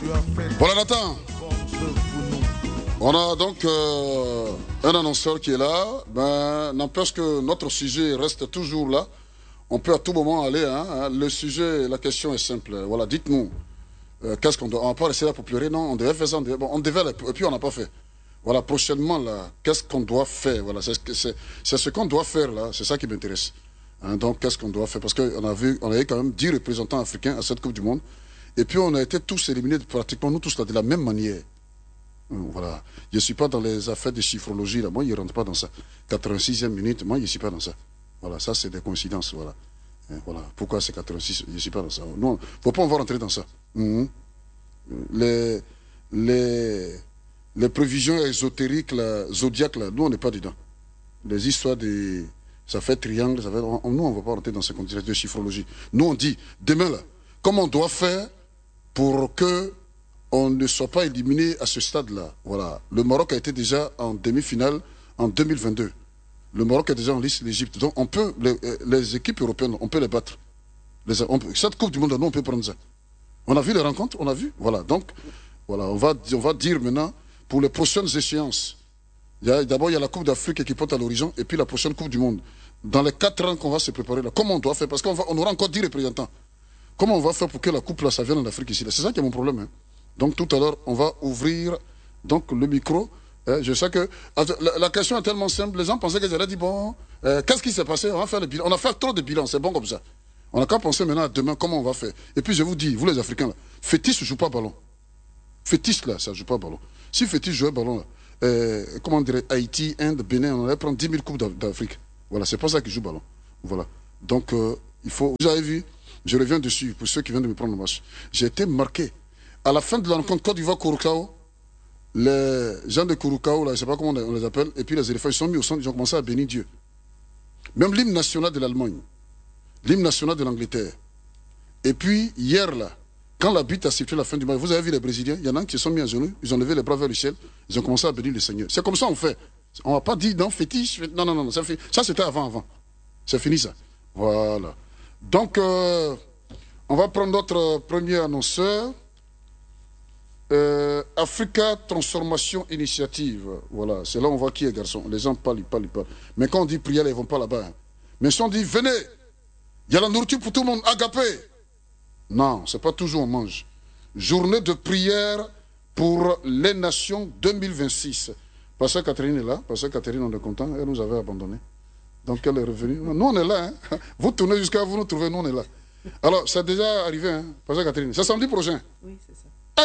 Voilà Nathan. On a donc un annonceur qui est là. Ben, n'empêche que notre sujet reste toujours là. On peut à tout moment aller. Le sujet, la question est simple. Voilà, dites-nous. Qu'est-ce qu'on doit. On va pas rester là pour pleurer. Non, on devait faire ça. On devait et puis on n'a pas fait. Voilà, prochainement là, qu'est-ce qu'on doit faire. Voilà, c'est ce qu'on doit faire là. C'est ça qui m'intéresse. Donc, qu'est-ce qu'on doit faire? Parce qu'on on avait quand même 10 représentants africains à cette Coupe du Monde. Et puis, on a été tous éliminés pratiquement, nous tous là, de la même manière. Voilà. Je ne suis pas dans les affaires de chiffrologie, là. Moi, je ne rentre pas dans ça. 86e minute, moi, je ne suis pas dans ça. Voilà, ça, c'est des coïncidences, voilà. Voilà. Pourquoi c'est 86? Je ne suis pas dans ça. Non, il ne faut pas, on va rentrer dans ça. Les prévisions ésotériques, là, zodiaques, là, nous, on n'est pas dedans. Les histoires de... Ça fait triangle, ça fait... Nous, on ne va pas rentrer dans ces contextes de chiffrologie. Nous, on dit, demain, là, comment on doit faire pour que on ne soit pas éliminé à ce stade-là. Voilà. Le Maroc a été déjà en demi-finale en 2022. Le Maroc est déjà en liste l'Égypte. Donc, on peut, les équipes européennes, on peut les battre. Cette Coupe du Monde, nous, on peut prendre ça. On a vu les rencontres, on a vu. Voilà. Donc, voilà, on va dire maintenant, pour les prochaines échéances, d'abord, il y a la Coupe d'Afrique qui pointe à l'horizon, et puis la prochaine Coupe du Monde. Dans les 4 ans qu'on va se préparer là, comment on doit faire? Parce qu'on aura encore 10 représentants. Comment on va faire pour que la Coupe, là, ça vienne en Afrique ici? C'est ça qui est mon problème. Donc tout à l'heure, on va ouvrir donc, le micro. Je sais que la question est tellement simple. Les gens pensaient que j'allais dire, bon, qu'est-ce qui s'est passé? On va faire le bilan. On a fait trop de bilans, c'est bon comme ça. On n'a qu'à penser maintenant à demain, comment on va faire. Et puis je vous dis, vous les Africains, là, Fétis ne joue pas ballon. Fétis, là, ça ne joue pas ballon. Si Fétis jouait ballon, là, comment on dirait, Haïti, Inde, Bénin, on allait prendre 10 000 coupes d'Afrique. Voilà, c'est pas ça qui joue ballon. Voilà. Donc, il faut... Vous avez vu, je reviens dessus, pour ceux qui viennent de me prendre le match. J'ai été marqué. À la fin de la rencontre Côte d'Ivoire-Kouroukao, les gens de Kouroukao, là, je ne sais pas comment on les appelle, et puis les éléphants, ils sont mis au centre, ils ont commencé à bénir Dieu. Même l'hymne national de l'Allemagne, l'hymne national de l'Angleterre. Et puis, hier, là, quand la butte a sifflé la fin du match, vous avez vu les Brésiliens, il y en a un qui se sont mis à genoux, ils ont levé les bras vers le ciel, ils ont commencé à bénir le Seigneur. C'est comme ça qu'on fait. On n'a pas dit, non, fétiche, non, ça c'était avant. C'est fini, ça. Voilà. Donc, on va prendre notre premier annonceur. Africa Transformation Initiative. Voilà, c'est là où on voit qui est garçon. Les gens parlent. Mais quand on dit prière, ils ne vont pas là-bas. Mais si on dit venez, il y a la nourriture pour tout le monde, agapé. Non, c'est pas toujours on mange. Journée de prière pour les nations 2026. Pasteur Catherine est là. Pasteur Catherine, on est content. Elle nous avait abandonnés. Donc elle est revenue. Nous, on est là. Vous tournez jusqu'à vous nous trouvez, nous, on est là. Alors, c'est déjà arrivé, Pasteur Catherine. C'est samedi prochain. Oui, c'est ça.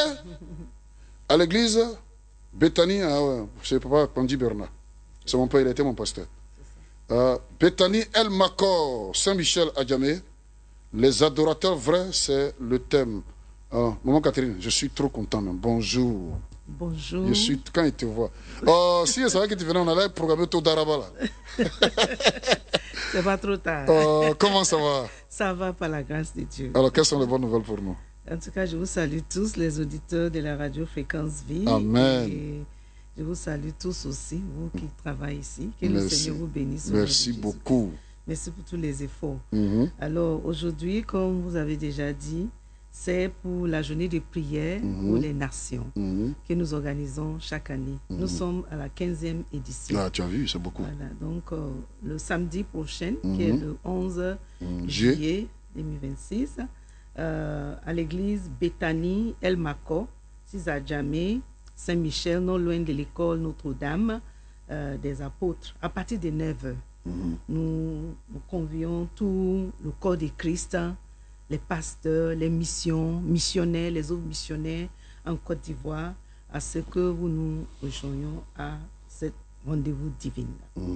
À l'église, Bethany, c'est papa Pandi Bernard. C'est mon père, il était mon pasteur. Bethany El Makor, Saint-Michel Adjamé. Les adorateurs vrais, c'est le thème. Maman Catherine, je suis trop content, même. Bonjour. Bonjour. Je suis quand il te voit. Si je savais que tu venais, on allait programmer tout d'Araba là. C'est pas trop tard. Comment ça va? Ça va par la grâce de Dieu. Alors, quelles sont les bonnes nouvelles pour nous? En tout cas, je vous salue tous, les auditeurs de la radio Fréquence Vie. Amen. Et je vous salue tous aussi, vous qui travaillez ici. Que le Seigneur vous bénisse. Merci beaucoup. Merci pour tous les efforts. Alors, aujourd'hui, comme vous avez déjà dit, c'est pour la journée de prière pour les nations que nous organisons chaque année. Nous sommes à la 15e édition. Ah, tu as vu, c'est beaucoup. Voilà, donc le samedi prochain, qui est le 11 juillet 2026, à l'église Bethany El Makor, Adjamé, Saint-Michel, non loin de l'école Notre-Dame des Apôtres, à partir de 9h. Nous convions tout le corps de Christ, les pasteurs, les missionnaires, les autres missionnaires en Côte d'Ivoire, à ce que vous nous rejoignions à ce rendez-vous divin.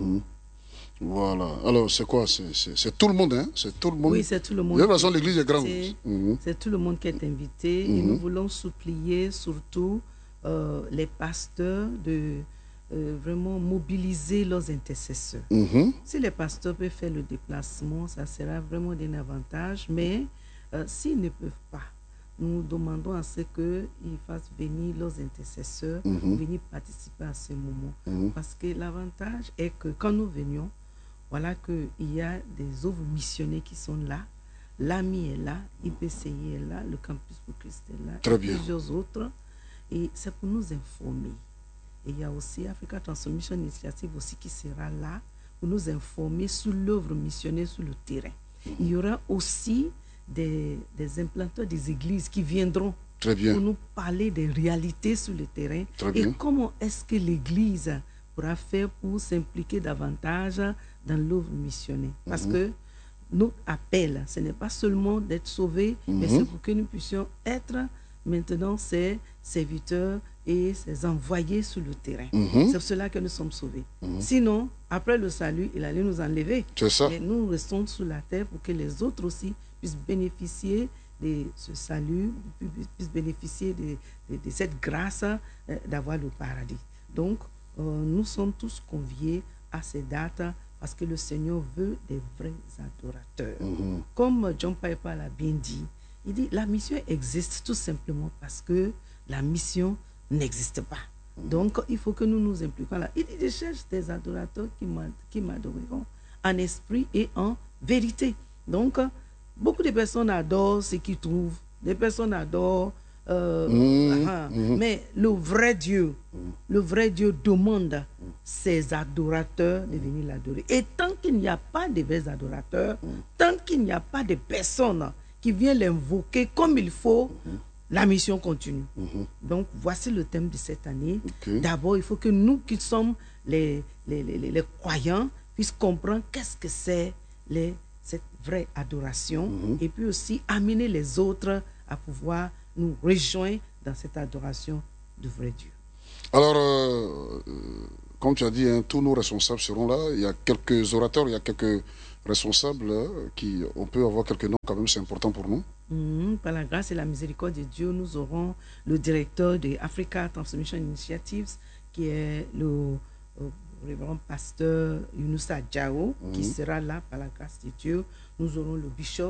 Voilà. Alors, c'est quoi? C'est tout le monde, hein? C'est tout le monde. Oui, c'est tout le monde. De toute façon, l'église est grande. C'est tout le monde qui est invité. Et nous voulons supplier surtout les pasteurs de vraiment mobiliser leurs intercesseurs. Si les pasteurs peuvent faire le déplacement, ça sera vraiment d'un avantage. Mais s'ils ne peuvent pas, nous demandons à ce qu'ils fassent venir leurs intercesseurs pour venir participer à ce moment. Parce que l'avantage est que quand nous venions, voilà qu'il y a des œuvres missionnaires qui sont là, l'AMI est là, IPCI est là, le Campus pour Christ est là, Très bien. Plusieurs autres. Et c'est pour nous informer. Et il y a aussi Africa Transformation Initiative aussi qui sera là pour nous informer sur l'œuvre missionnaire sur le terrain. Il y aura aussi des implanteurs des églises qui viendront Très bien. pour nous parler des réalités sur le terrain. Très Et bien. comment est-ce que l'Église pourra faire pour s'impliquer davantage dans l'œuvre missionnaire. Parce que notre appel, ce n'est pas seulement d'être sauvés, mais c'est pour que nous puissions être maintenant ces serviteurs et ces envoyés sur le terrain. C'est pour cela que nous sommes sauvés. Sinon, après le salut, il allait nous enlever. C'est ça. Mais nous restons sur la terre pour que les autres aussi puissent bénéficier de ce salut, puissent bénéficier de cette grâce d'avoir le paradis. Donc, nous sommes tous conviés à ces dates parce que le Seigneur veut des vrais adorateurs. Comme John Piper l'a bien dit, il dit la mission existe tout simplement parce que la mission n'existe pas. Donc, il faut que nous nous impliquions là. Il dit, je cherche des adorateurs qui m'adoreront en esprit et en vérité. Donc, beaucoup de personnes adorent ce qu'ils trouvent. Des personnes adorent... mais le vrai Dieu demande ses adorateurs de venir l'adorer. Et tant qu'il n'y a pas de vrais adorateurs, tant qu'il n'y a pas de personnes qui viennent l'invoquer comme il faut, la mission continue. Donc, voici le thème de cette année. D'abord, il faut que nous qui sommes les croyants puissions comprendre qu'est-ce que c'est cette vraie adoration et puis aussi amener les autres à pouvoir nous rejoindre dans cette adoration du vrai Dieu. Alors, comme tu as dit, hein, tous nos responsables seront là. Il y a quelques orateurs, il y a quelques responsables qui, on peut avoir quelques noms quand même, c'est important pour nous. Par la grâce et la miséricorde de Dieu, nous aurons le directeur de Africa Transformation Initiatives, qui est le révérend pasteur Yunusa Djao, qui sera là par la grâce de Dieu. Nous aurons le bishop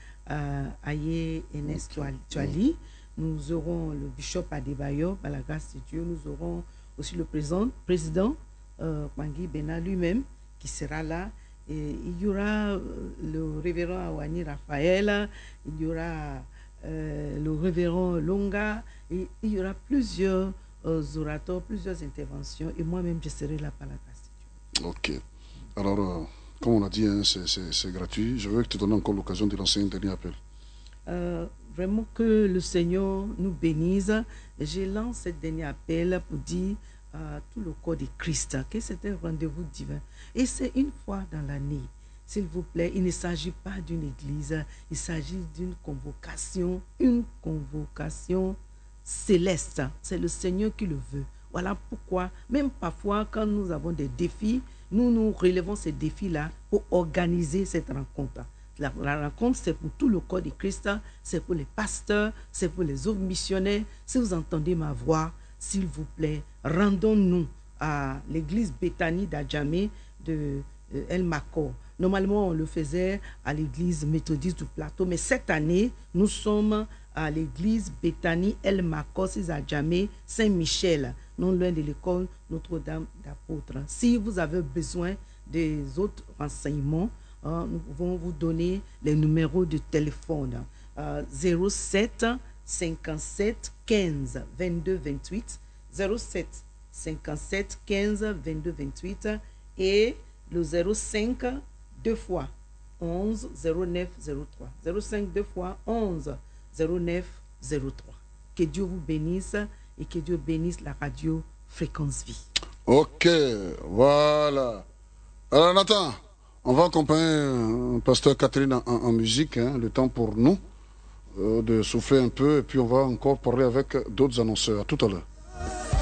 Aye Enes Tuali. Nous aurons le bishop Adebayo, par la grâce de Dieu. Nous aurons aussi le président Pangui Bena lui-même, qui sera là. Et il y aura le révérend Awani Raphaël, il y aura le révérend Longa, et il y aura plusieurs orateurs, plusieurs interventions, et moi-même je serai là par la grâce de Dieu. Ok. Alors, comme on a dit, hein, c'est gratuit. Je veux te donner encore l'occasion de lancer un dernier appel. Vraiment que le Seigneur nous bénisse. Je lance ce dernier appel pour dire à tout le corps de Christ que c'est un rendez-vous divin. Et c'est une fois dans l'année. S'il vous plaît, il ne s'agit pas d'une église, il s'agit d'une convocation, une convocation céleste. C'est le Seigneur qui le veut. Voilà pourquoi, même parfois, quand nous avons des défis, nous relevons ces défis-là pour organiser cette rencontre. La rencontre, c'est pour tout le corps de Christ, c'est pour les pasteurs, c'est pour les autres missionnaires. Si vous entendez ma voix, s'il vous plaît, rendons-nous à l'église Bethany d'Adjamé de El Mako. Normalement, on le faisait à l'église méthodiste du Plateau, mais cette année, nous sommes à l'église Bethany El Mako d'Adjamé Saint-Michel, non loin de l'école Notre-Dame d'Apôtre. Si vous avez besoin des autres renseignements, nous pouvons vous donner les numéros de téléphone 07 57 15 22 28, 07 57 15 22 28 et le 05 2 fois 11 09 03. 05 2 fois 11 09 03. Que Dieu vous bénisse et que Dieu bénisse la radio Fréquence Vie. Ok, voilà. Alors Nathan, on va accompagner pasteur Catherine en musique, hein, le temps pour nous de souffler un peu et puis on va encore parler avec d'autres annonceurs. À tout à l'heure.